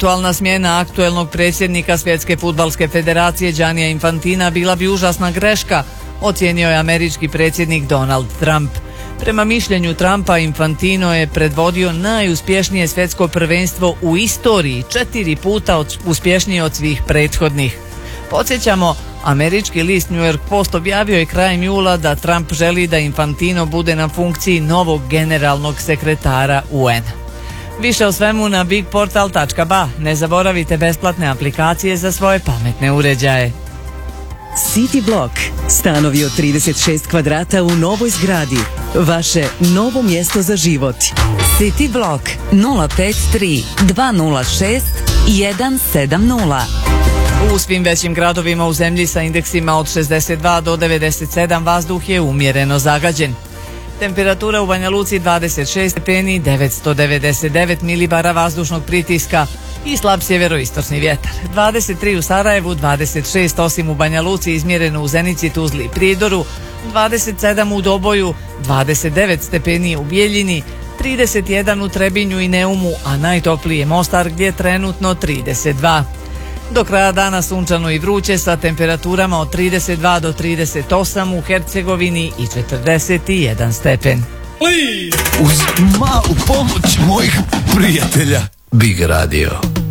Eventualna smjena aktuelnog predsjednika Svjetske fudbalske federacije Giannija Infantina bila bi užasna greška, ocijenio je američki predsjednik Donald Trump. Prema mišljenju Trumpa, Infantino je predvodio najuspješnije svjetsko prvenstvo u istoriji, 4 puta uspješnije od svih prethodnih. Podsjećamo, američki list New York Post objavio je krajem jula da Trump želi da Infantino bude na funkciji novog generalnog sekretara UN-a. Više o svemu na bigportal.ba. Ne zaboravite besplatne aplikacije za svoje pametne uređaje. City Block. Stanovi od 36 kvadrata u novoj zgradi. Vaše novo mjesto za život. City Block 053 206 170. U svim većim gradovima u zemlji sa indeksima od 62 do 97 vazduh je umjereno zagađen. Temperatura u Banja Luci 26 stepeni, 999 milibara vazdušnog pritiska i slab sjeveroistočni vjetar. 23 u Sarajevu, 26 osim u Banja Luci izmjereno u Zenici, Tuzli i Prijedoru, 27 u Doboju, 29 stepeni u Bijeljini, 31 u Trebinju i Neumu, a najtopliji je Mostar gdje je trenutno 32. Do kraja dana sunčano i vruće sa temperaturama od 32 do 38 u Hercegovini i 41 stepen. Uz malu pomoć mojih prijatelja Big Radio.